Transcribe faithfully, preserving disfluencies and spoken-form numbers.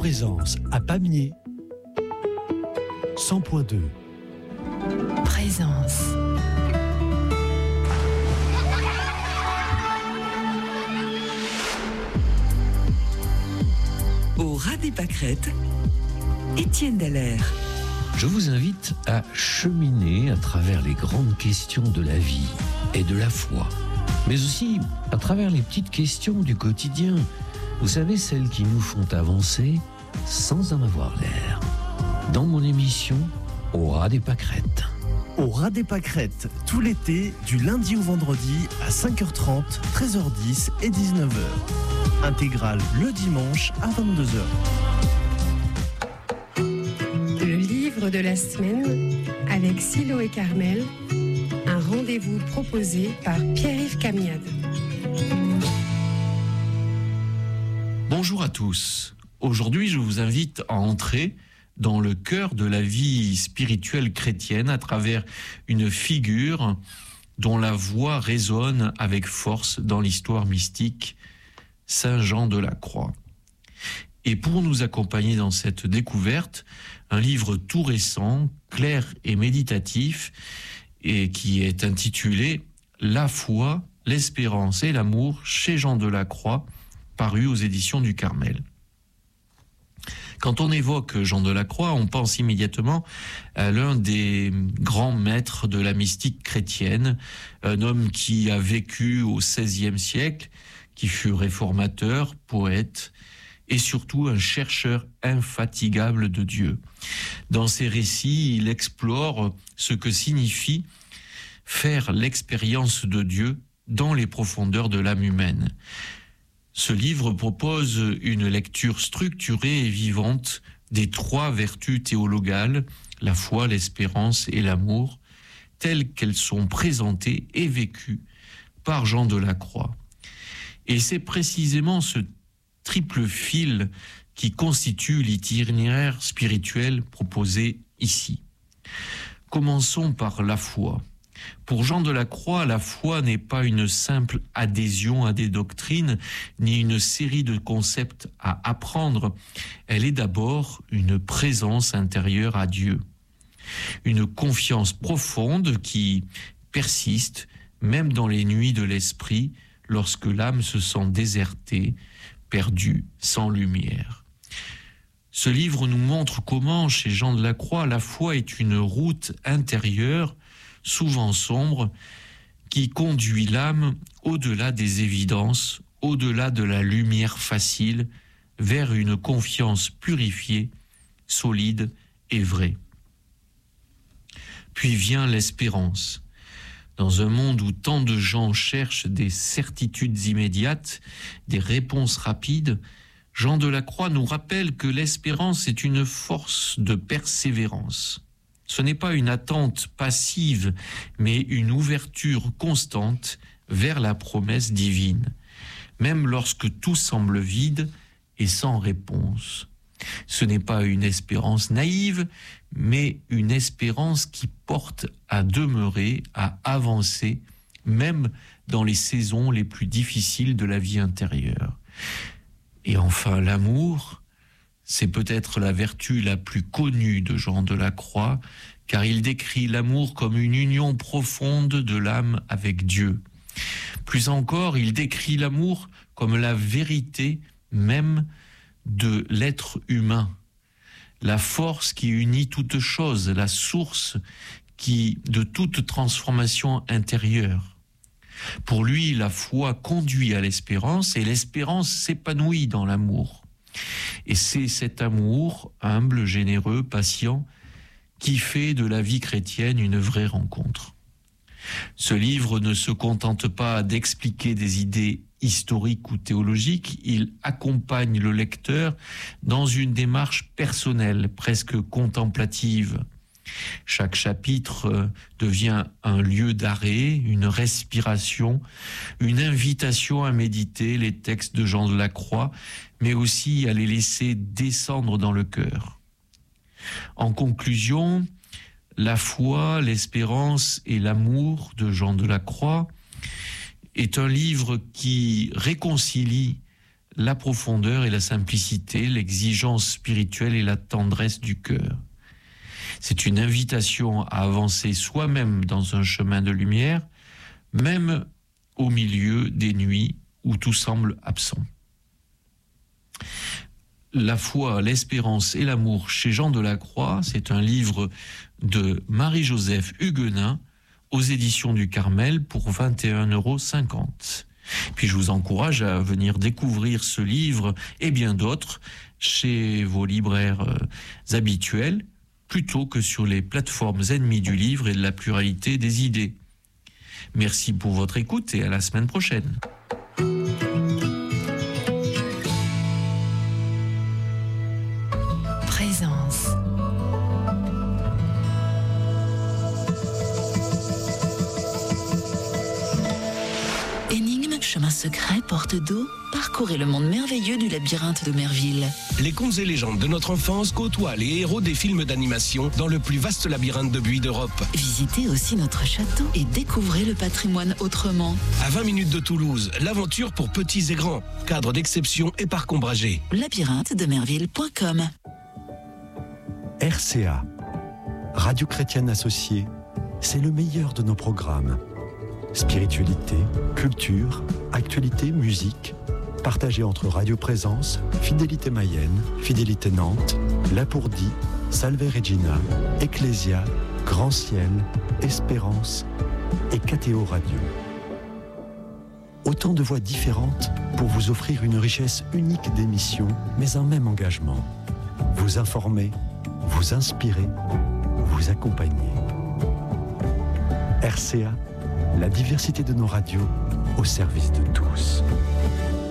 Présence à Pamiers, cent point deux. Présence. Au ras des pâquerettes, Étienne Dallaire. Je vous invite à cheminer à travers les grandes questions de la vie et de la foi, mais aussi à travers les petites questions du quotidien. Vous savez, celles qui nous font avancer sans en avoir l'air. Dans mon émission, Au ras des pâquerettes. Au ras des pâquerettes, tout l'été, du lundi au vendredi à cinq heures trente, treize heures dix et dix-neuf heures. Intégrale le dimanche à vingt-deux heures. Le livre de la semaine avec Silo et Carmel, un rendez-vous proposé par Pierre-Yves Camiade. Bonjour à tous. Aujourd'hui, je vous invite à entrer dans le cœur de la vie spirituelle chrétienne à travers une figure dont la voix résonne avec force dans l'histoire mystique, Saint Jean de la Croix. Et pour nous accompagner dans cette découverte, un livre tout récent, clair et méditatif, et qui est intitulé « La foi, l'espérance et l'amour chez Jean de la Croix », paru aux éditions du Carmel. Quand on évoque Jean de la Croix, on pense immédiatement à l'un des grands maîtres de la mystique chrétienne, un homme qui a vécu au seizième siècle, qui fut réformateur, poète et surtout un chercheur infatigable de Dieu. Dans ses récits, il explore ce que signifie faire l'expérience de Dieu dans les profondeurs de l'âme humaine. Ce livre propose une lecture structurée et vivante des trois vertus théologales, la foi, l'espérance et l'amour, telles qu'elles sont présentées et vécues par Jean de la Croix. Et c'est précisément ce triple fil qui constitue l'itinéraire spirituel proposé ici. Commençons par la foi. Pour Jean de la Croix, la foi n'est pas une simple adhésion à des doctrines, ni une série de concepts à apprendre. Elle est d'abord une présence intérieure à Dieu. Une confiance profonde qui persiste, même dans les nuits de l'esprit, lorsque l'âme se sent désertée, perdue, sans lumière. Ce livre nous montre comment, chez Jean de la Croix, la foi est une route intérieure, souvent sombre, qui conduit l'âme au-delà des évidences, au-delà de la lumière facile, vers une confiance purifiée, solide et vraie. Puis vient l'espérance. Dans un monde où tant de gens cherchent des certitudes immédiates, des réponses rapides, Jean de la Croix nous rappelle que l'espérance est une force de persévérance. Ce n'est pas une attente passive, mais une ouverture constante vers la promesse divine, même lorsque tout semble vide et sans réponse. Ce n'est pas une espérance naïve, mais une espérance qui porte à demeurer, à avancer, même dans les saisons les plus difficiles de la vie intérieure. Et enfin, l'amour, c'est peut-être la vertu la plus connue de Jean de la Croix, car il décrit l'amour comme une union profonde de l'âme avec Dieu. Plus encore, il décrit l'amour comme la vérité même de l'être humain, la force qui unit toutes choses, la source qui, de toute transformation intérieure. Pour lui, la foi conduit à l'espérance et l'espérance s'épanouit dans l'amour. Et c'est cet amour, humble, généreux, patient, qui fait de la vie chrétienne une vraie rencontre. Ce livre ne se contente pas d'expliquer des idées historiques ou théologiques, il accompagne le lecteur dans une démarche personnelle, presque contemplative. Chaque chapitre devient un lieu d'arrêt, une respiration, une invitation à méditer les textes de Jean de la Croix, mais aussi à les laisser descendre dans le cœur. En conclusion, la foi, l'espérance et l'amour de Jean de la Croix est un livre qui réconcilie la profondeur et la simplicité, l'exigence spirituelle et la tendresse du cœur. C'est une invitation à avancer soi-même dans un chemin de lumière, même au milieu des nuits où tout semble absent. La foi, l'espérance et l'amour chez Jean Delacroix, c'est un livre de Marie-Joseph Huguenin aux éditions du Carmel pour vingt et un euros cinquante. Puis je vous encourage à venir découvrir ce livre et bien d'autres chez vos libraires euh, habituels, plutôt que sur les plateformes ennemies du livre et de la pluralité des idées. Merci pour votre écoute et à la semaine prochaine. Présence. Énigme, chemin secret, porte d'eau, parcourez le monde merveilleux du labyrinthe de Merville. Les contes et légendes de notre enfance côtoient les héros des films d'animation dans le plus vaste labyrinthe de buis d'Europe. Visitez aussi notre château et découvrez le patrimoine autrement. À vingt minutes de Toulouse, l'aventure pour petits et grands, cadre d'exception et parc ombragé. labyrinthe de merville point com. R C A, Radio Chrétienne Associée, c'est le meilleur de nos programmes. Spiritualité, culture, actualité, musique, partagé entre Radio Présence, Fidélité Mayenne, Fidélité Nantes, Lapourdie, Salve Regina, Ecclésia, Grand Ciel, Espérance et K T O Radio. Autant de voix différentes pour vous offrir une richesse unique d'émissions, mais un même engagement. Vous informer, vous inspirer, vous accompagner. R C A, la diversité de nos radios au service de tous.